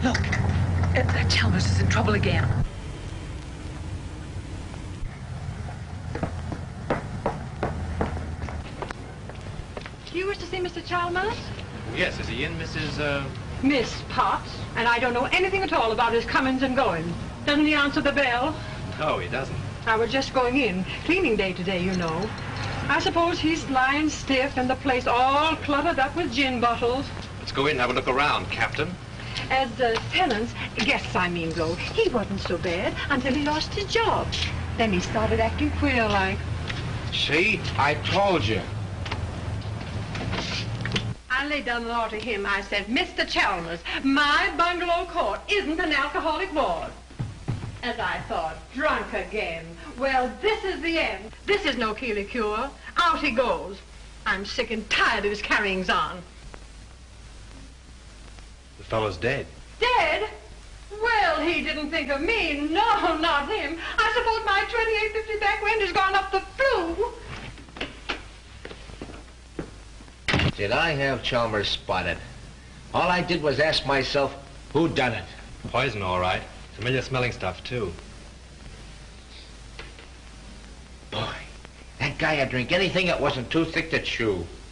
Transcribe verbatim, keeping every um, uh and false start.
Look, uh, that Chalmers is in trouble again. Do you wish to see Mister Chalmers? Yes, is he in, Missus Uh... Miss Potts, and I don't know anything at all about his comings and goings. Doesn't he answer the bell? No, he doesn't. I was just going in. Cleaning day today, you know. I suppose he's lying stiff and the place all cluttered up with gin bottles. Let's go in and have a look around, Captain. As uh, tenants, guests I mean, though, he wasn't so bad until he lost his job. Then he started acting queer like. See? I told you. I laid down the law to him. I said, Mister Chalmers, my bungalow court isn't an alcoholic ward. As I thought, drunk again. Well, this is the end. This is no Keeley cure. Out he goes. I'm sick and tired of his carryings on. The fellow's dead. Dead? Well, he didn't think of me. No, not him. I suppose my twenty-eight fifty back wind has gone up the flue. Did I have Chalmers spotted? All I did was ask myself, who done it? Poison, all right. Familiar smelling stuff, too. Boy, that guy would drink anything that wasn't too thick to chew.